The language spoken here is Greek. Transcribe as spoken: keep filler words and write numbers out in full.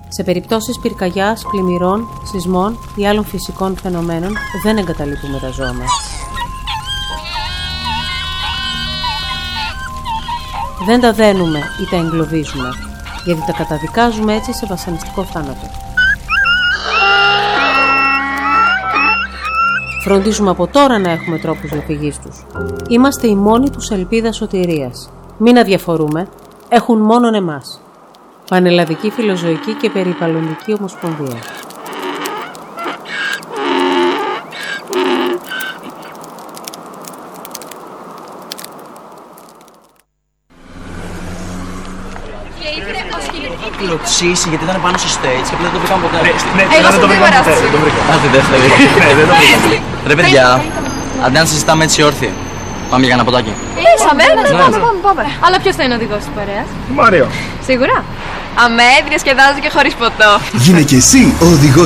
Σε περιπτώσεις πυρκαγιάς, πλημμυρών, σεισμών ή άλλων φυσικών φαινομένων δεν εγκαταλείπουμε τα ζώα μας. Δεν τα δένουμε ή τα εγκλωβίζουμε, γιατί τα καταδικάζουμε έτσι σε βασανιστικό θάνατο. Φροντίζουμε από τώρα να έχουμε τρόπους διαφυγής τους. Είμαστε η μόνη τους ελπίδα σωτηρίας. Μην αδιαφορούμε, έχουν μόνον εμάς. Πανελλαδική Φιλοζωική και Περιβαλλοντική Ομοσπονδία. Κλωτσίσει γιατί ήταν πάνω στο stage και δεν το βρήκαμε ποτέ. Εγώ δεν το βρήκα ποτέ. Α, τη δεύτερη. Ναι, δεν το βρήκα. Ρε παιδιά, αντί να συζητάμε έτσι όρθιοι, πάμε για ένα ποτάκι. Ήσαμε, πάμε, πάμε, πάμε. Αλλά ποιος θα είναι ο οδηγός της παρέας? Μάριο. Σίγουρα. Αμέ, διασκεδάζω και χωρίς ποτό. Γίνε και εσύ ο οδηγός